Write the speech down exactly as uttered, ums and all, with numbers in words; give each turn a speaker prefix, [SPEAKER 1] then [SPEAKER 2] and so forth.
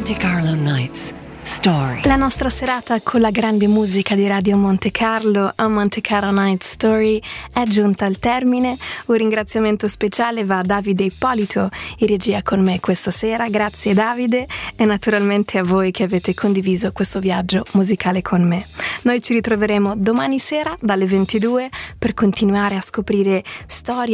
[SPEAKER 1] Monte Carlo Nights Story.
[SPEAKER 2] La nostra serata con la grande musica di Radio Monte Carlo a Monte Carlo Night Story è giunta al termine. Un ringraziamento speciale va a Davide Ippolito in regia con me questa sera. Grazie Davide, e naturalmente a voi che avete condiviso questo viaggio musicale con me. Noi ci ritroveremo domani sera dalle ventidue per continuare a scoprire storie